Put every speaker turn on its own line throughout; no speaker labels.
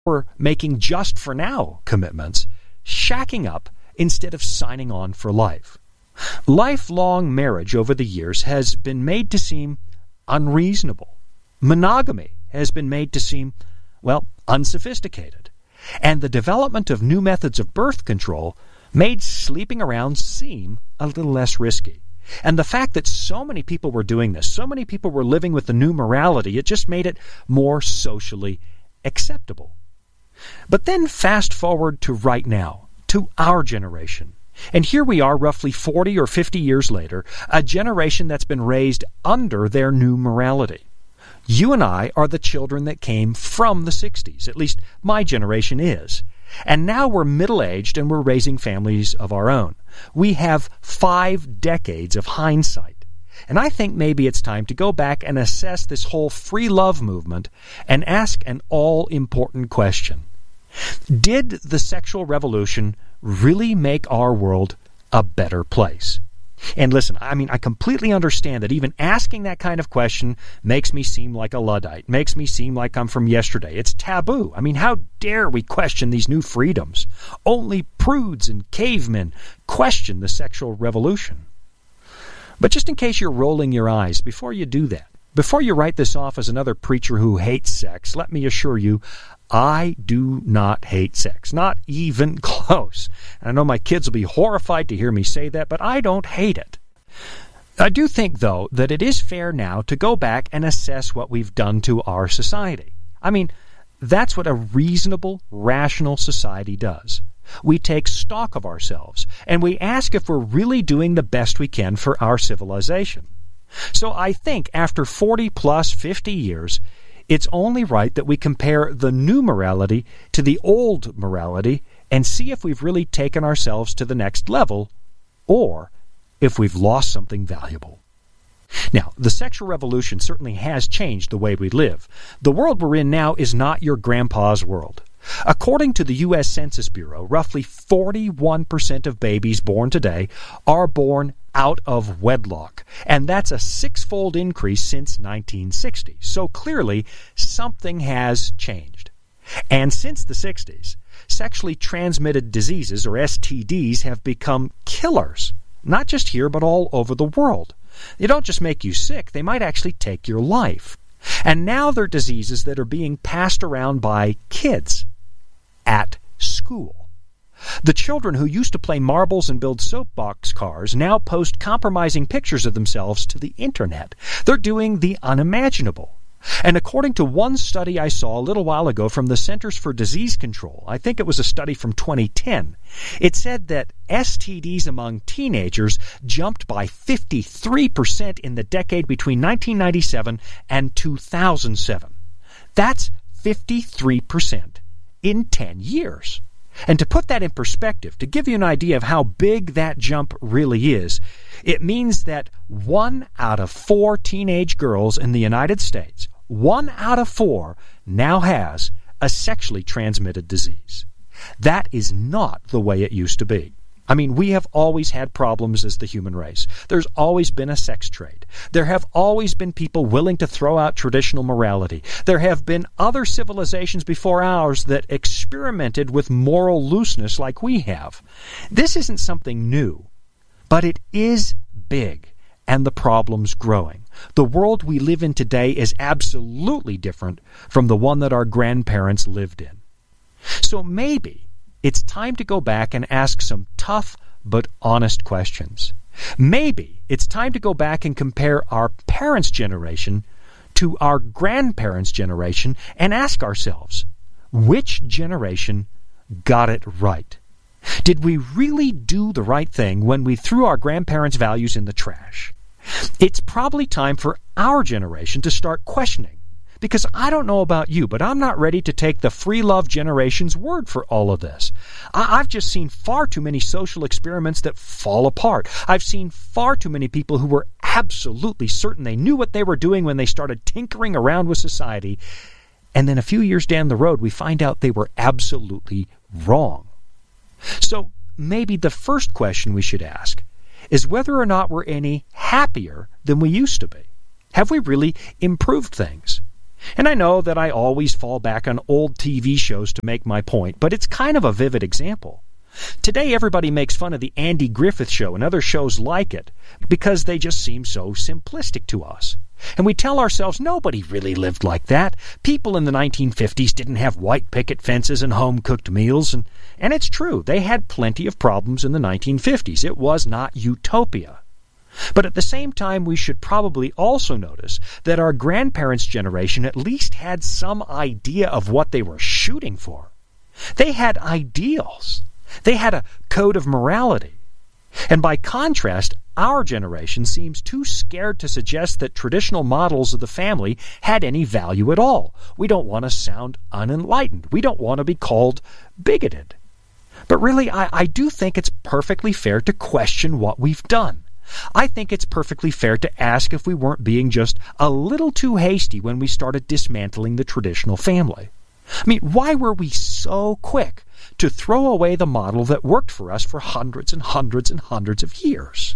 We're making just for now commitments, shacking up instead of signing on for life. Lifelong marriage over the years has been made to seem unreasonable. Monogamy has been made to seem, unsophisticated. And the development of new methods of birth control made sleeping around seem a little less risky. And the fact that so many people were doing this, so many people were living with the new morality, it just made it more socially acceptable. But then fast forward to right now, to our generation. And here we are roughly 40 or 50 years later, a generation that's been raised under their new morality. You and I are the children that came from the 60s, at least my generation is. And now we're middle-aged and we're raising families of our own. We have 5 decades of hindsight. And I think maybe it's time to go back and assess this whole free love movement and ask an all-important question. Did the sexual revolution really make our world a better place? And listen, I completely understand that even asking that kind of question makes me seem like a Luddite, makes me seem like I'm from yesterday. It's taboo. How dare we question these new freedoms? Only prudes and cavemen question the sexual revolution. But just in case you're rolling your eyes, before you do that, before you write this off as another preacher who hates sex, let me assure you, I do not hate sex, not even close. And I know my kids will be horrified to hear me say that, but I don't hate it. I do think, though, that it is fair now to go back and assess what we've done to our society. That's what a reasonable, rational society does. We take stock of ourselves, and we ask if we're really doing the best we can for our civilization. So I think after 40 plus 50 years, it's only right that we compare the new morality to the old morality and see if we've really taken ourselves to the next level or if we've lost something valuable. Now, the sexual revolution certainly has changed the way we live. The world we're in now is not your grandpa's world. According to the U.S. Census Bureau, roughly 41% of babies born today are born out of wedlock, and that's a 6-fold increase since 1960. So clearly, something has changed. And since the 60s, sexually transmitted diseases, or STDs, have become killers, not just here, but all over the world. They don't just make you sick, they might actually take your life. And now they're diseases that are being passed around by kids at school. The children who used to play marbles and build soapbox cars now post compromising pictures of themselves to the internet. They're doing the unimaginable. And according to one study I saw a little while ago from the Centers for Disease Control, I think it was a study from 2010, it said that STDs among teenagers jumped by 53% in the decade between 1997 and 2007. That's 53% in 10 years. And to put that in perspective, to give you an idea of how big that jump really is, it means that 1 out of 4 teenage girls in the United States, 1 out of 4, now has a sexually transmitted disease. That is not the way it used to be. We have always had problems as the human race. There's always been a sex trade. There have always been people willing to throw out traditional morality. There have been other civilizations before ours that experimented with moral looseness like we have. This isn't something new, but it is big, and the problem's growing. The world we live in today is absolutely different from the one that our grandparents lived in. So maybe it's time to go back and ask some tough but honest questions. Maybe it's time to go back and compare our parents' generation to our grandparents' generation and ask ourselves, which generation got it right? Did we really do the right thing when we threw our grandparents' values in the trash? It's probably time for our generation to start questioning. Because I don't know about you, but I'm not ready to take the free love generation's word for all of this. I've just seen far too many social experiments that fall apart. I've seen far too many people who were absolutely certain they knew what they were doing when they started tinkering around with society. And then a few years down the road, we find out they were absolutely wrong. So maybe the first question we should ask is whether or not we're any happier than we used to be. Have we really improved things? And I know that I always fall back on old TV shows to make my point, but it's kind of a vivid example. Today everybody makes fun of the Andy Griffith Show and other shows like it because they just seem so simplistic to us. And we tell ourselves nobody really lived like that. People in the 1950s didn't have white picket fences and home-cooked meals. And it's true, they had plenty of problems in the 1950s. It was not utopia. But at the same time, we should probably also notice that our grandparents' generation at least had some idea of what they were shooting for. They had ideals. They had a code of morality. And by contrast, our generation seems too scared to suggest that traditional models of the family had any value at all. We don't want to sound unenlightened. We don't want to be called bigoted. But really, I do think it's perfectly fair to question what we've done. I think it's perfectly fair to ask if we weren't being just a little too hasty when we started dismantling the traditional family. I mean, why were we so quick to throw away the model that worked for us for hundreds and hundreds and hundreds of years?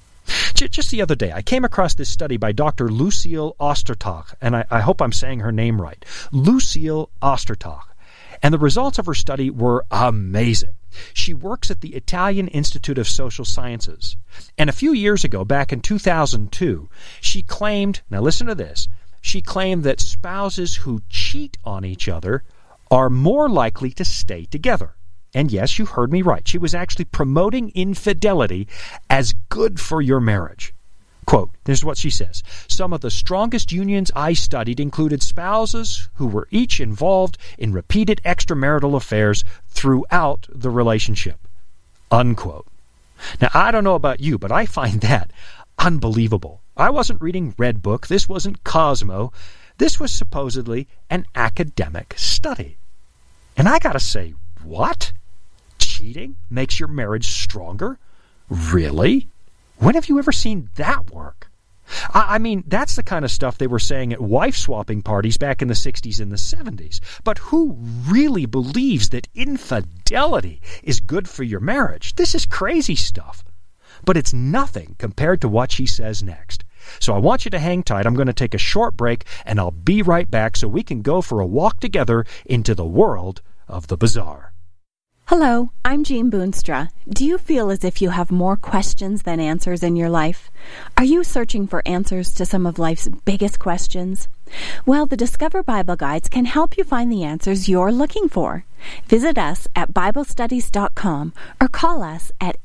Just the other day, I came across this study by Dr. Lucille Ostertag, and I hope I'm saying her name right. Lucille Ostertag. And the results of her study were amazing. She works at the Italian Institute of Social Sciences. And a few years ago, back in 2002, she claimed, now listen to this, she claimed that spouses who cheat on each other are more likely to stay together. And yes, you heard me right. She was actually promoting infidelity as good for your marriage. Quote, this is what she says. Some of the strongest unions I studied included spouses who were each involved in repeated extramarital affairs throughout the relationship. Unquote. Now, I don't know about you, but I find that unbelievable. I wasn't reading Redbook. This wasn't Cosmo. This was supposedly an academic study. And I gotta say, what? Cheating makes your marriage stronger? Really? When have you ever seen that work? I mean, that's the kind of stuff they were saying at wife-swapping parties back in the 60s and the 70s. But who really believes that infidelity is good for your marriage? This is crazy stuff. But it's nothing compared to what she says next. So I want you to hang tight. I'm going to take a short break, and I'll be right back so we can go for a walk together into the world of the bizarre.
Hello, I'm Jean Boonstra. Do you feel as if you have more questions than answers in your life? Are you searching for answers to some of life's biggest questions? Well, the Discover Bible Guides can help you find the answers you're looking for. Visit us at BibleStudies.com or call us at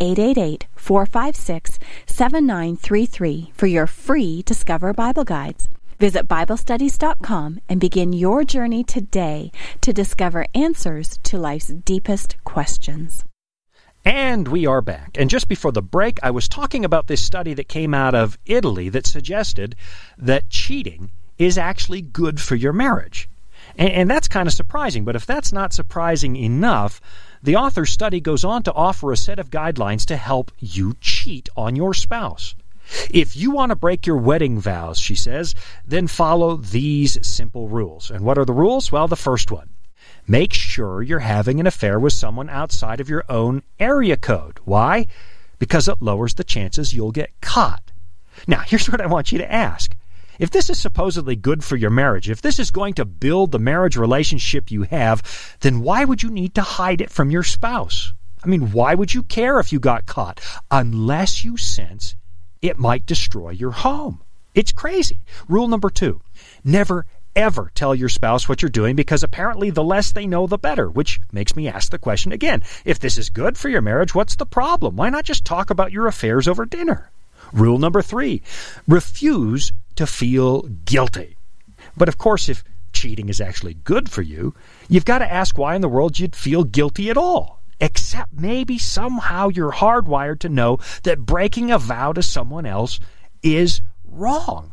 888-456-7933 for your free Discover Bible Guides. Visit BibleStudies.com and begin your journey today to discover answers to life's deepest questions.
And we are back. And just before the break, I was talking about this study that came out of Italy that suggested that cheating is actually good for your marriage. And that's kind of surprising. But if that's not surprising enough, the author's study goes on to offer a set of guidelines to help you cheat on your spouse. If you want to break your wedding vows, she says, then follow these simple rules. And what are the rules? Well, the first one. Make sure you're having an affair with someone outside of your own area code. Why? Because it lowers the chances you'll get caught. Now, here's what I want you to ask. If this is supposedly good for your marriage, if this is going to build the marriage relationship you have, then why would you need to hide it from your spouse? I mean, why would you care if you got caught? Unless you sense it might destroy your home. It's crazy. Rule number 2, never ever tell your spouse what you're doing because apparently the less they know, the better, which makes me ask the question again. If this is good for your marriage, what's the problem? Why not just talk about your affairs over dinner? Rule number 3, refuse to feel guilty. But of course, if cheating is actually good for you, you've got to ask why in the world you'd feel guilty at all. Except maybe somehow you're hardwired to know that breaking a vow to someone else is wrong.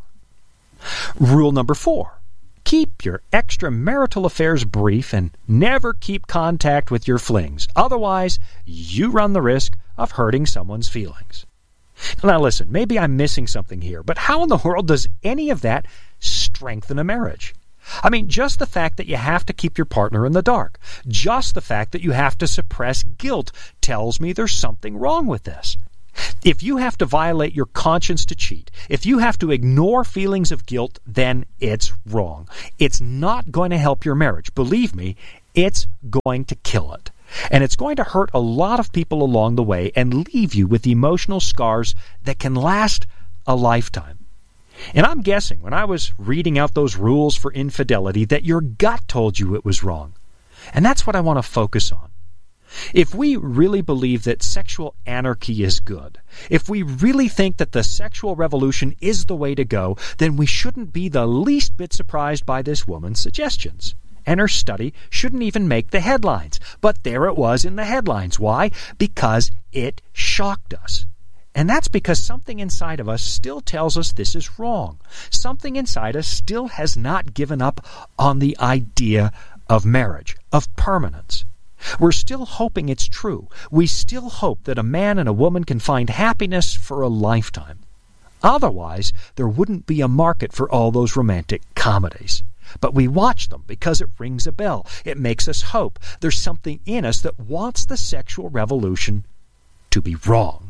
Rule number 4, keep your extramarital affairs brief and never keep contact with your flings. Otherwise, you run the risk of hurting someone's feelings. Now listen, maybe I'm missing something here, but how in the world does any of that strengthen a marriage? I mean, just the fact that you have to keep your partner in the dark, just the fact that you have to suppress guilt tells me there's something wrong with this. If you have to violate your conscience to cheat, if you have to ignore feelings of guilt, then it's wrong. It's not going to help your marriage. Believe me, it's going to kill it. And it's going to hurt a lot of people along the way and leave you with emotional scars that can last a lifetime. And I'm guessing when I was reading out those rules for infidelity that your gut told you it was wrong. And that's what I want to focus on. If we really believe that sexual anarchy is good, if we really think that the sexual revolution is the way to go, then we shouldn't be the least bit surprised by this woman's suggestions. And her study shouldn't even make the headlines. But there it was in the headlines. Why? Because it shocked us. And that's because something inside of us still tells us this is wrong. Something inside us still has not given up on the idea of marriage, of permanence. We're still hoping it's true. We still hope that a man and a woman can find happiness for a lifetime. Otherwise, there wouldn't be a market for all those romantic comedies. But we watch them because it rings a bell. It makes us hope. There's something in us that wants the sexual revolution to be wrong.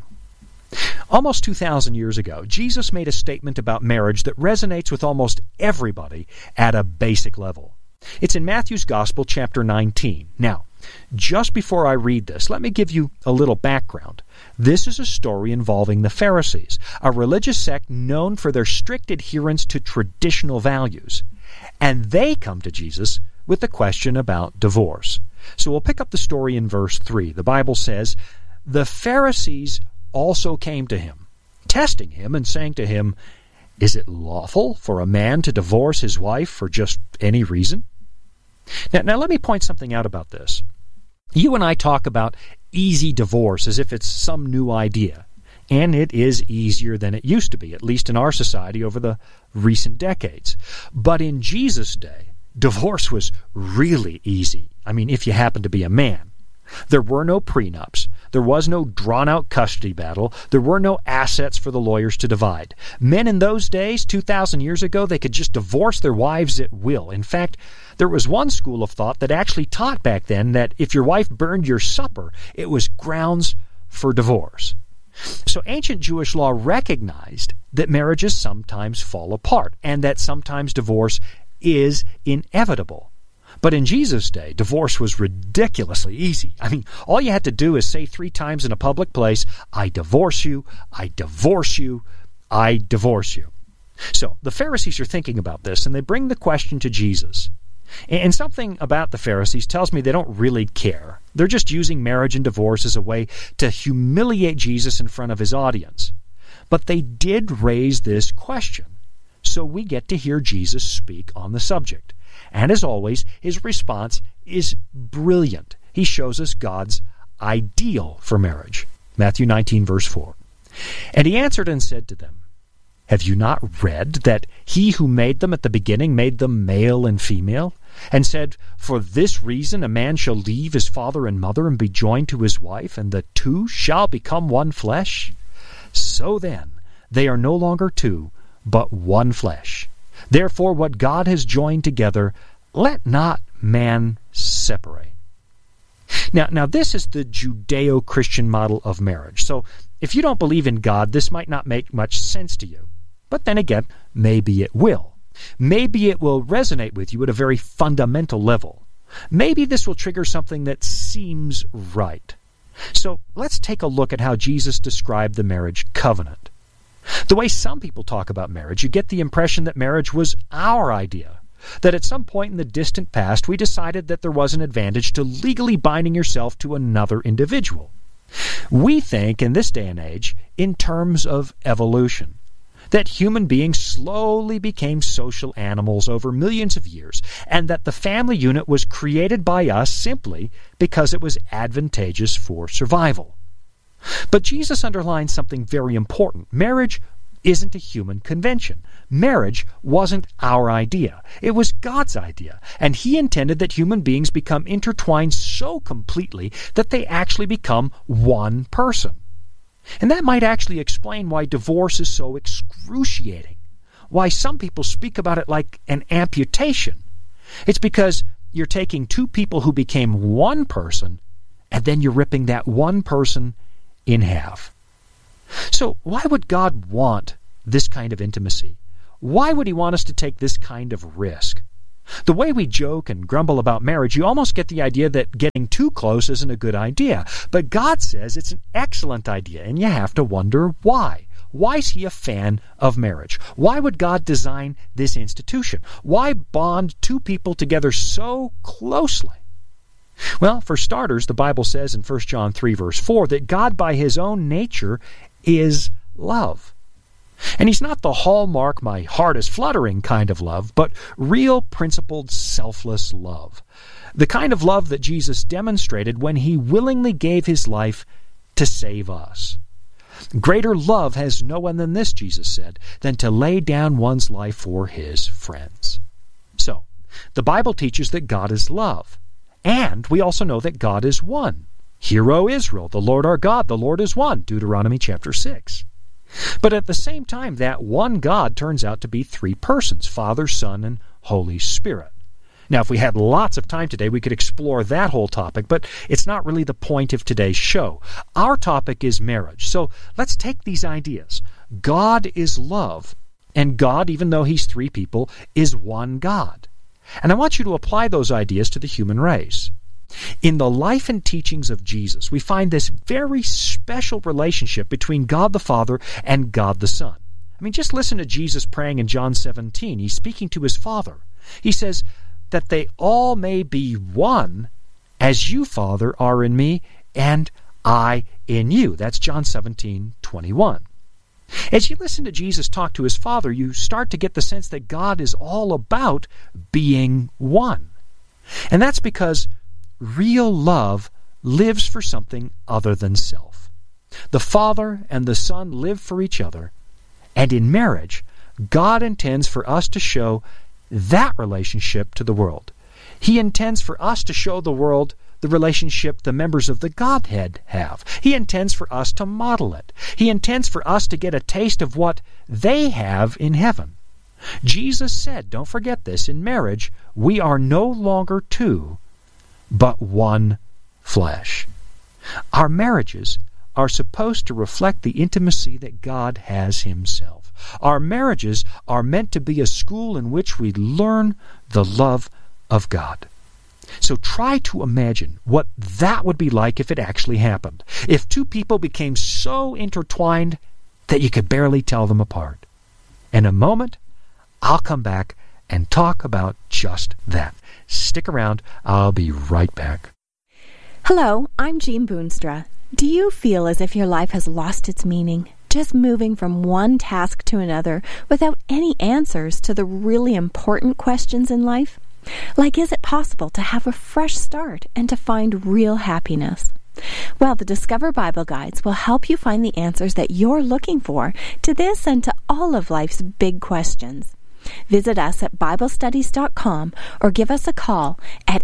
Almost 2,000 years ago, Jesus made a statement about marriage that resonates with almost everybody at a basic level. It's in Matthew's Gospel, chapter 19. Now, just before I read this, let me give you a little background. This is a story involving the Pharisees, a religious sect known for their strict adherence to traditional values. And they come to Jesus with a question about divorce. So we'll pick up the story in verse 3. The Bible says, "The Pharisees also came to him, testing him and saying to him, 'Is it lawful for a man to divorce his wife for just any reason?'" Now let me point something out about this. You and I talk about easy divorce as if it's some new idea. And it is easier than it used to be, at least in our society over the recent decades. But in Jesus' day, divorce was really easy. I mean, if you happen to be a man. There were no prenups. There was no drawn-out custody battle. There were no assets for the lawyers to divide. Men in those days, 2,000 years ago, they could just divorce their wives at will. In fact, there was one school of thought that actually taught back then that if your wife burned your supper, it was grounds for divorce. So ancient Jewish law recognized that marriages sometimes fall apart and that sometimes divorce is inevitable. But in Jesus' day, divorce was ridiculously easy. I mean, all you had to do is say 3 times in a public place, "I divorce you, I divorce you, I divorce you." So the Pharisees are thinking about this, and they bring the question to Jesus. And something about the Pharisees tells me they don't really care. They're just using marriage and divorce as a way to humiliate Jesus in front of his audience. But they did raise this question. So we get to hear Jesus speak on the subject. And as always, his response is brilliant. He shows us God's ideal for marriage. Matthew 19, verse 4. "And he answered and said to them, 'Have you not read that he who made them at the beginning made them male and female? And said, For this reason a man shall leave his father and mother and be joined to his wife, and the two shall become one flesh? So then, they are no longer two, but one flesh. Therefore what God has joined together, let not man separate.'" Now this is the Judeo-Christian model of marriage. So if you don't believe in God, this might not make much sense to you. But then again, maybe it will. Maybe it will resonate with you at a very fundamental level. Maybe this will trigger something that seems right. So let's take a look at how Jesus described the marriage covenant. The way some people talk about marriage, you get the impression that marriage was our idea. That at some point in the distant past, we decided that there was an advantage to legally binding yourself to another individual. We think, in this day and age, in terms of evolution. That human beings slowly became social animals over millions of years, and that the family unit was created by us simply because it was advantageous for survival. But Jesus underlines something very important. Marriage isn't a human convention. Marriage wasn't our idea. It was God's idea, and He intended that human beings become intertwined so completely that they actually become one person. And that might actually explain why divorce is so excruciating, why some people speak about it like an amputation. It's because you're taking two people who became one person, and then you're ripping that one person in half. So why would God want this kind of intimacy? Why would he want us to take this kind of risk? The way we joke and grumble about marriage, you almost get the idea that getting too close isn't a good idea. But God says it's an excellent idea, and you have to wonder why. Why is he a fan of marriage? Why would God design this institution? Why bond two people together so closely? Well, for starters, the Bible says in 1 John 3, verse 4, that God by his own nature is love. And he's not the hallmark, my heart is fluttering kind of love, but real, principled, selfless love. The kind of love that Jesus demonstrated when he willingly gave his life to save us. Greater love has no one than this, Jesus said, than to lay down one's life for his friends. So, the Bible teaches that God is love. And we also know that God is one. Hear, O Israel, the Lord our God, the Lord is one. Deuteronomy chapter 6. But at the same time, that one God turns out to be three persons, Father, Son, and Holy Spirit. Now, if we had lots of time today, we could explore that whole topic, but it's not really the point of today's show. Our topic is marriage. So let's take these ideas. God is love, and God, even though he's three people, is one God. And I want you to apply those ideas to the human race. In the life and teachings of Jesus, we find this very special relationship between God the Father and God the Son. I mean, just listen to Jesus praying in John 17. He's speaking to his Father. He says, that they all may be one, as you, Father, are in me, and I in you. That's John 17:21. As you listen to Jesus talk to his Father, you start to get the sense that God is all about being one. And that's because real love lives for something other than self. The Father and the Son live for each other, and in marriage, God intends for us to show that relationship to the world. He intends for us to show the world the relationship the members of the Godhead have. He intends for us to model it. He intends for us to get a taste of what they have in heaven. Jesus said, don't forget this, in marriage, we are no longer two, but one flesh. Our marriages are supposed to reflect the intimacy that God has himself. Our marriages are meant to be a school in which we learn the love of God. So try to imagine what that would be like if it actually happened. If two people became so intertwined that you could barely tell them apart. In a moment, I'll come back and talk about just that. Stick around. I'll be right back.
Hello, I'm Jean Boonstra. Do you feel as if your life has lost its meaning, just moving from one task to another without any answers to the really important questions in life? Like, is it possible to have a fresh start and to find real happiness? Well, the Discover Bible Guides will help you find the answers that you're looking for to this and to all of life's big questions. Visit us at BibleStudies.com or give us a call at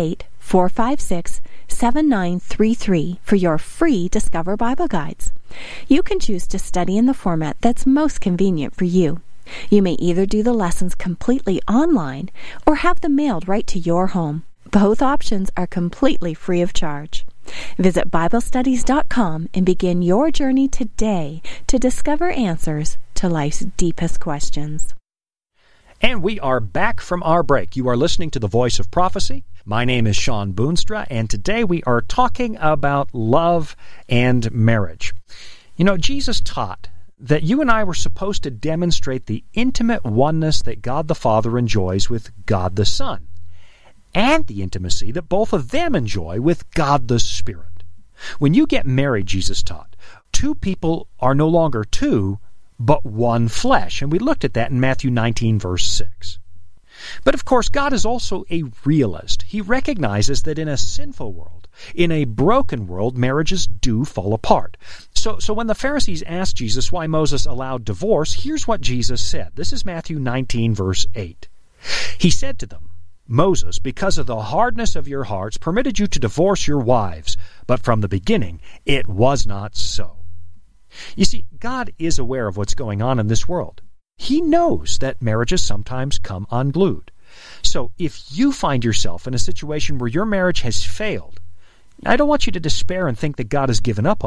888-456-7933 for your free Discover Bible Guides. You can choose to study in the format that's most convenient for you. You may either do the lessons completely online or have them mailed right to your home. Both options are completely free of charge. Visit BibleStudies.com and begin your journey today to discover answers to life's deepest questions.
And we are back from our break. You are listening to The Voice of Prophecy. My name is Sean Boonstra, and today we are talking about love and marriage. You know, Jesus taught that you and I were supposed to demonstrate the intimate oneness that God the Father enjoys with God the Son, and the intimacy that both of them enjoy with God the Spirit. When you get married, Jesus taught, two people are no longer two, but one flesh. And we looked at that in Matthew 19, verse 6. But of course, God is also a realist. He recognizes that in a sinful world, in a broken world, marriages do fall apart. So when the Pharisees asked Jesus why Moses allowed divorce, here's what Jesus said. This is Matthew 19, verse 8. He said to them, Moses, because of the hardness of your hearts, permitted you to divorce your wives, but from the beginning it was not so. You see, God is aware of what's going on in this world. He knows that marriages sometimes come unglued. So if you find yourself in a situation where your marriage has failed, I don't want you to despair and think that God has given up on you.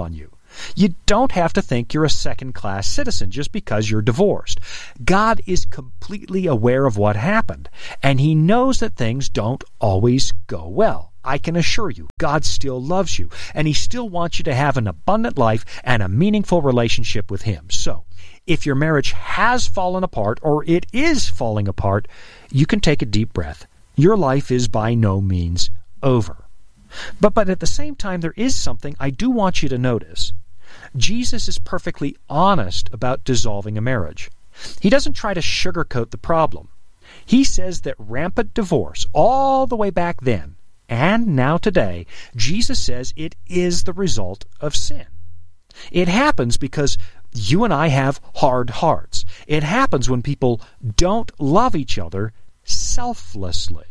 You don't have to think you're a second-class citizen just because you're divorced. God is completely aware of what happened, and He knows that things don't always go well. I can assure you, God still loves you, and He still wants you to have an abundant life and a meaningful relationship with Him. So, if your marriage has fallen apart or it is falling apart, you can take a deep breath. Your life is by no means over. But at the same time, there is something I do want you to notice. Jesus is perfectly honest about dissolving a marriage. He doesn't try to sugarcoat the problem. He says that rampant divorce, all the way back then, and now today, Jesus says it is the result of sin. It happens because you and I have hard hearts. It happens when people don't love each other selflessly.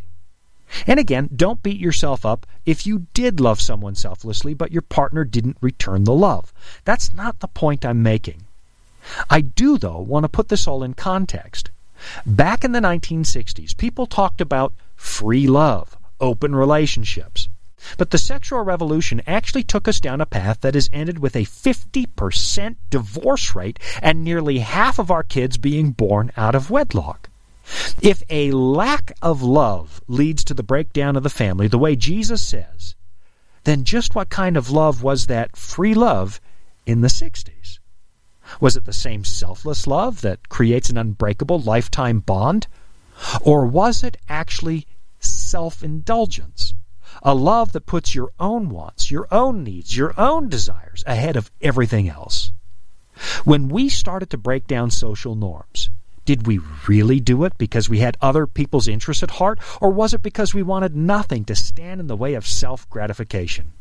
And again, don't beat yourself up if you did love someone selflessly, but your partner didn't return the love. That's not the point I'm making. I do, though, want to put this all in context. Back in the 1960s, people talked about free love, open relationships. But the sexual revolution actually took us down a path that has ended with a 50% divorce rate and nearly half of our kids being born out of wedlock. If a lack of love leads to the breakdown of the family, the way Jesus says, then just what kind of love was that free love in the 60s? Was it the same selfless love that creates an unbreakable lifetime bond? Or was it actually self-indulgence? A love that puts your own wants, your own needs, your own desires ahead of everything else? When we started to break down social norms, did we really do it because we had other people's interests at heart, or was it because we wanted nothing to stand in the way of self-gratification?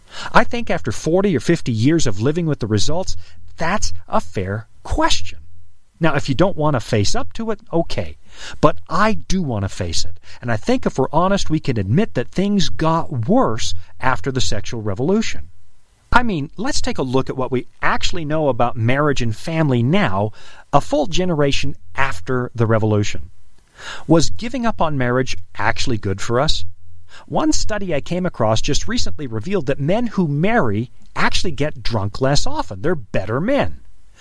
I think after 40 or 50 years of living with the results, that's a fair question. Now, if you don't want to face up to it, okay. But I do want to face it. And I think if we're honest, we can admit that things got worse after the sexual revolution. I mean, let's take a look at what we actually know about marriage and family now, a full generation after the revolution. Was giving up on marriage actually good for us? One study I came across just recently revealed that men who marry actually get drunk less often. They're better men.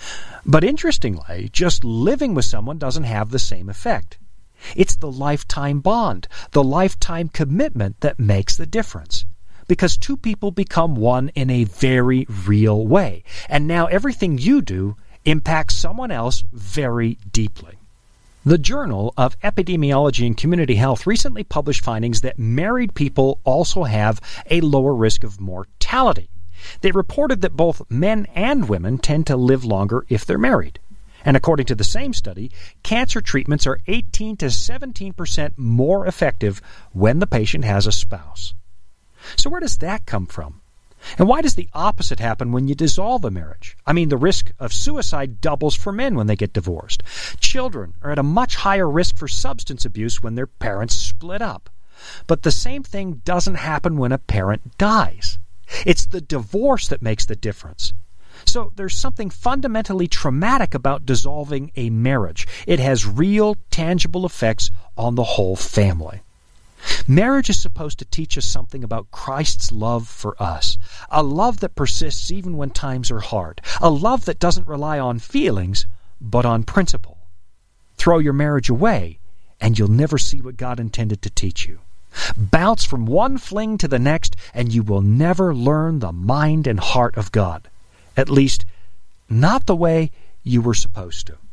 But interestingly, just living with someone doesn't have the same effect. It's the lifetime bond, the lifetime commitment that makes the difference. Because two people become one in a very real way. And now everything you do impacts someone else very deeply. The Journal of Epidemiology and Community Health recently published findings that married people also have a lower risk of mortality. They reported that both men and women tend to live longer if they're married. And according to the same study, cancer treatments are 18 to 17% more effective when the patient has a spouse. So where does that come from? And why does the opposite happen when you dissolve a marriage? I mean, the risk of suicide doubles for men when they get divorced. Children are at a much higher risk for substance abuse when their parents split up. But the same thing doesn't happen when a parent dies. It's the divorce that makes the difference. So there's something fundamentally traumatic about dissolving a marriage. It has real, tangible effects on the whole family. Marriage is supposed to teach us something about Christ's love for us, a love that persists even when times are hard, a love that doesn't rely on feelings, but on principle. Throw your marriage away, and you'll never see what God intended to teach you. Bounce from one fling to the next, and you will never learn the mind and heart of God. At least, not the way you were supposed to.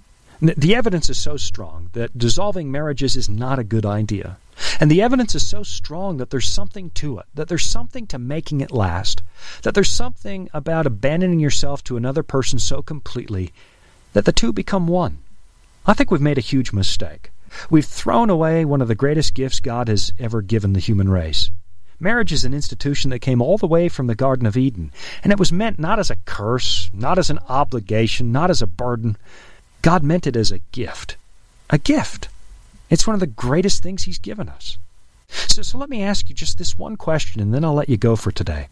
The evidence is so strong that dissolving marriages is not a good idea. And the evidence is so strong that there's something to it, that there's something to making it last, that there's something about abandoning yourself to another person so completely that the two become one. I think we've made a huge mistake. We've thrown away one of the greatest gifts God has ever given the human race. Marriage is an institution that came all the way from the Garden of Eden, and it was meant not as a curse, not as an obligation, not as a burden. God meant it as a gift. A gift. It's one of the greatest things He's given us. So let me ask you just this one question, and then I'll let you go for today.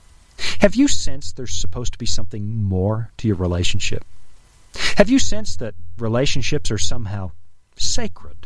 Have you sensed there's supposed to be something more to your relationship? Have you sensed that relationships are somehow sacred?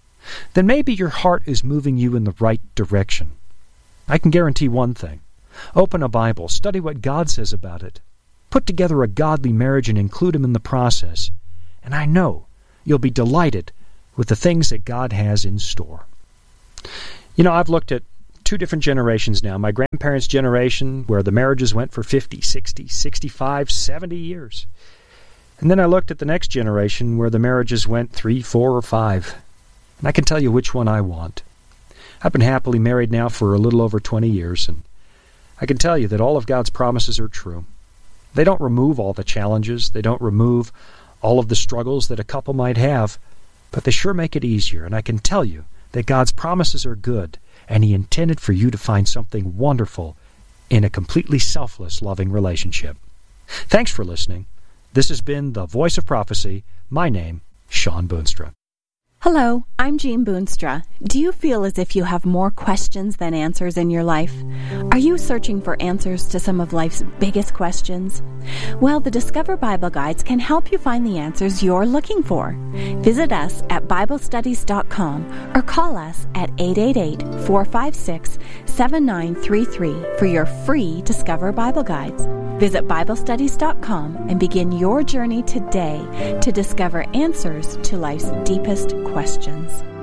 Then maybe your heart is moving you in the right direction. I can guarantee one thing. Open a Bible, study what God says about it, Put together a godly marriage and include him in the process, and I know you'll be delighted with the things that God has in store. You know, I've looked at two different generations now. My grandparents' generation, where the marriages went for 50, 60, 65, 70 years. And then I looked at the next generation, where the marriages went 3, 4, or 5. And I can tell you which one I want. I've been happily married now for a little over 20 years, and I can tell you that all of God's promises are true. They don't remove all the challenges. They don't remove all of the struggles that a couple might have, but they sure make it easier. And I can tell you that God's promises are good, and He intended for you to find something wonderful in a completely selfless, loving relationship. Thanks for listening. This has been The Voice of Prophecy. My name, Sean Boonstra.
Hello, I'm Jean Boonstra. Do you feel as if you have more questions than answers in your life? Are you searching for answers to some of life's biggest questions? Well, the Discover Bible Guides can help you find the answers you're looking for. Visit us at BibleStudies.com or call us at 888-456-7933 for your free Discover Bible Guides. Visit BibleStudies.com and begin your journey today to discover answers to life's deepest questions.